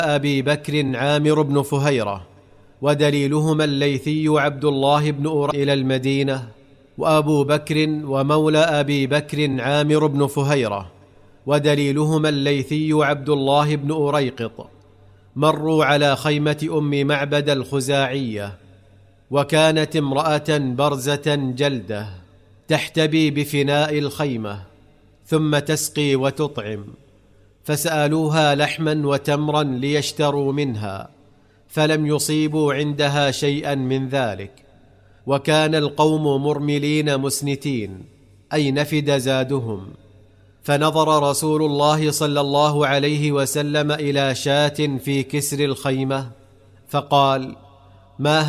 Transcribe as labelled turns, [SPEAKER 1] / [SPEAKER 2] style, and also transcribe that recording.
[SPEAKER 1] أبي بكر عامر بن فهيرة، ودليلهما الليثي عبد الله بن أريقط إلى المدينة، وأبو بكر ومولى أبي بكر عامر بن فهيرة، ودليلهما الليثي عبد الله بن أريقط، مروا على خيمة أم معبد الخزاعية، وكانت امرأة برزة جلدة تحتبي بفناء الخيمة، ثم تسقي وتطعم، فسألوها لحما وتمرا ليشتروا منها، فلم يصيبوا عندها شيئا من ذلك، وكان القوم مرملين مسنتين، أي نفد زادهم. فنظر رسول الله صلى الله عليه وسلم إلى شاة في كسر الخيمة، فقال: ما